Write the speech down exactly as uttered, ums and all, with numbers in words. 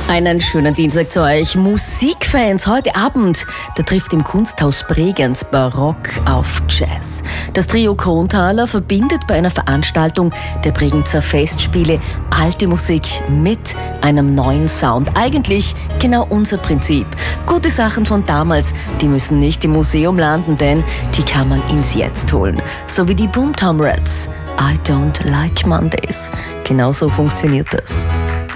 Einen schönen Dienstag zu euch Musikfans. Heute Abend, da trifft im Kunsthaus Bregenz Barock auf Jazz. Das Trio Kronthaler verbindet bei einer Veranstaltung der Bregenzer Festspiele alte Musik mit einem neuen Sound. Eigentlich genau unser Prinzip. Gute Sachen von damals, die müssen nicht im Museum landen, denn die kann man ins Jetzt holen. So wie die Boomtown Rats. I don't like Mondays. Genauso funktioniert das.